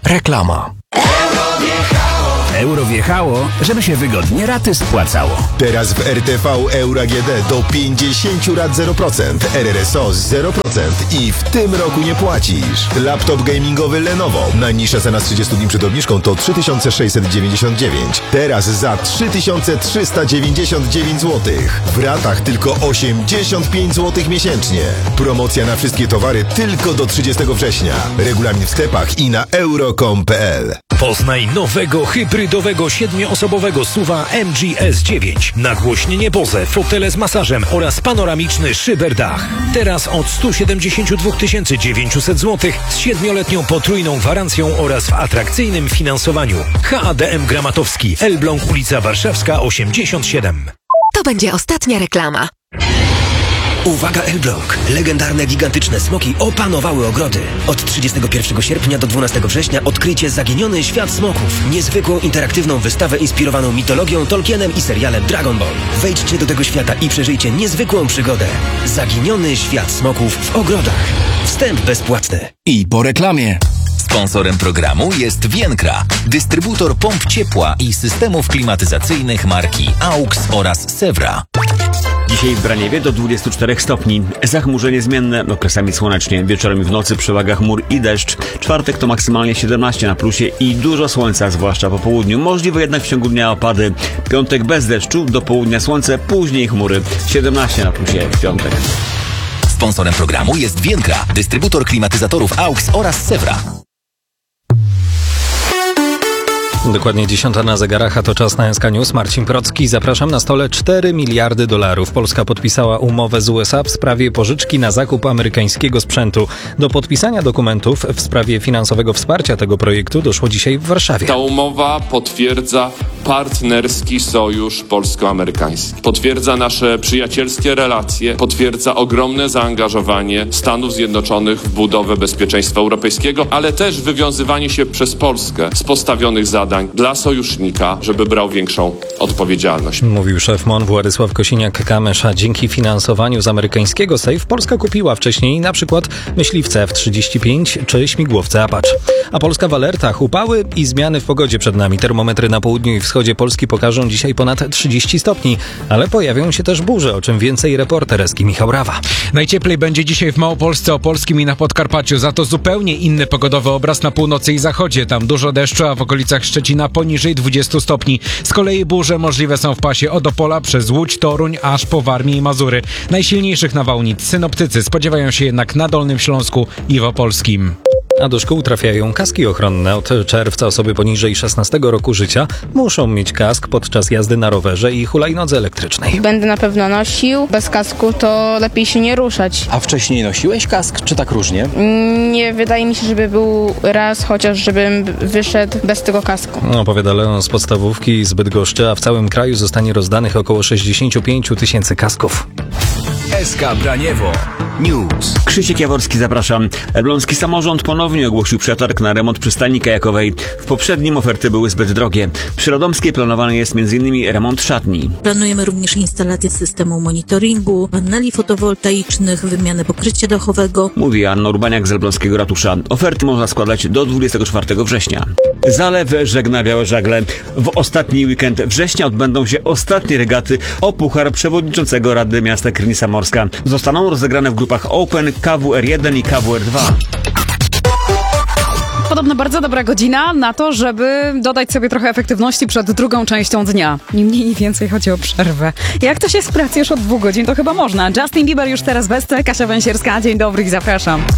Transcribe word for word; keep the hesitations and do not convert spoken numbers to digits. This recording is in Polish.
Reklama. Euro wjechało, żeby się wygodnie raty spłacało. Teraz w R T V Euro A G D do pięćdziesiąt rat zero procent, R R S O zero procent i w tym roku nie płacisz. Laptop gamingowy Lenovo. Najniższa cena z trzydziestu dni przed obniżką to trzy tysiące sześćset dziewięćdziesiąt dziewięć. Teraz za trzy tysiące trzysta dziewięćdziesiąt dziewięć złotych. W ratach tylko osiemdziesiąt pięć złotych miesięcznie. Promocja na wszystkie towary tylko do trzydziestego września. Regulamin w sklepach i na euro kropka com kropka p l. Poznaj nowego hybrydowego siedmioosobowego S U V-a M G S dziewięć. Nagłośnienie Bose, fotele z masażem oraz panoramiczny szyberdach. Teraz od sto siedemdziesiąt dwa tysiące dziewięćset złotych z siedmioletnią potrójną gwarancją oraz w atrakcyjnym finansowaniu. H A D M Gramatowski, Elbląg, ulica Warszawska osiemdziesiąt siedem. To będzie ostatnia reklama. Uwaga Elbląg! Legendarne, gigantyczne smoki opanowały ogrody. Od trzydziestego pierwszego sierpnia do dwunastego września odkryjcie Zaginiony Świat Smoków. Niezwykłą, interaktywną wystawę inspirowaną mitologią, Tolkienem i serialem Dragon Ball. Wejdźcie do tego świata i przeżyjcie niezwykłą przygodę. Zaginiony Świat Smoków w ogrodach. Wstęp bezpłatny. I po reklamie. Sponsorem programu jest Vienkra, dystrybutor pomp ciepła i systemów klimatyzacyjnych marki AUX oraz Sewra. Dzisiaj w Braniewie do dwudziestu czterech stopni. Zachmurzenie zmienne, okresami słonecznie. Wieczorem i w nocy przewaga chmur i deszcz. Czwartek to maksymalnie siedemnaście na plusie i dużo słońca, zwłaszcza po południu. Możliwe jednak w ciągu dnia opady. Piątek bez deszczu, do południa słońce, później chmury. siedemnaście na plusie w piątek. Sponsorem programu jest Vienkra, dystrybutor klimatyzatorów AUX oraz Sewra. Dokładnie dziesiąta na zegarach, a to czas na S K News. Marcin Procki, zapraszam. Na stole cztery miliardy dolarów. Polska podpisała umowę z U S A w sprawie pożyczki na zakup amerykańskiego sprzętu. Do podpisania dokumentów w sprawie finansowego wsparcia tego projektu doszło dzisiaj w Warszawie. Ta umowa potwierdza partnerski sojusz polsko-amerykański. Potwierdza nasze przyjacielskie relacje, potwierdza ogromne zaangażowanie Stanów Zjednoczonych w budowę bezpieczeństwa europejskiego, ale też wywiązywanie się przez Polskę z postawionych zadań dla sojusznika, żeby brał większą odpowiedzialność. Mówił szef M O N Władysław Kosiniak-Kamysz, a dzięki finansowaniu z amerykańskiego Safe Polska kupiła wcześniej na przykład myśliwce F trzydzieści pięć czy śmigłowce Apache. A Polska w alertach, upały i zmiany w pogodzie przed nami. Termometry na południu i wschodzie Polski pokażą dzisiaj ponad trzydzieści stopni, ale pojawią się też burze, o czym więcej reporter Eski Michał Rawa. Najcieplej będzie dzisiaj w Małopolsce, Opolskim i na Podkarpaciu, za to zupełnie inny pogodowy obraz na północy i zachodzie. Tam dużo deszczu, a w okolicach Szczecina poniżej dwudziestu stopni. Z kolei burze możliwe są w pasie od Opola przez Łódź, Toruń, aż po Warmię i Mazury. Najsilniejszych nawałnic synoptycy spodziewają się jednak na Dolnym Śląsku i w Opolskim. A do szkół trafiają kaski ochronne. Od czerwca osoby poniżej szesnastego roku życia muszą mieć kask podczas jazdy na rowerze i hulajnodze elektrycznej. Będę na pewno nosił. Bez kasku to lepiej się nie ruszać. A wcześniej nosiłeś kask, czy tak różnie? Nie wydaje mi się, żeby był raz chociaż, żebym wyszedł bez tego kasku. Opowiada Leon z podstawówki z Bydgoszczy, a w całym kraju zostanie rozdanych około sześćdziesiąt pięć tysięcy kasków. S K Braniewo News. Krzysiek Jaworski, zapraszam. Elbląski samorząd ponownie ogłosił przetarg na remont przystani kajakowej. W poprzednim oferty były zbyt drogie. Przy Radomskiej planowany jest między innymi remont szatni. Planujemy również instalację systemu monitoringu, paneli fotowoltaicznych, wymianę pokrycia dachowego. Mówi Anna Urbaniak z Elbląskiego Ratusza. Oferty można składać do dwudziestego czwartego września. Zalew żegna białe żagle. W ostatni weekend września odbędą się ostatnie regaty o puchar przewodniczącego Rady Miasta Krynica Morska. Zostaną rozegrane w grupach Open, K W R jeden i K W R dwa. Podobno bardzo dobra godzina na to, żeby dodać sobie trochę efektywności przed drugą częścią dnia. Ni mniej, ni więcej chodzi o przerwę. Jak to się z pracy już od dwóch godzin, to chyba można. Justin Bieber już teraz bez Kasia Węsierska. Dzień dobry i zapraszam.